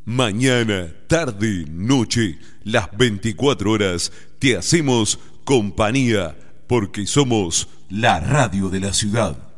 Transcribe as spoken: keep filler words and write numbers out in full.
Mañana, tarde, noche, las veinticuatro horas, te hacemos compañía, porque somos la radio de la ciudad.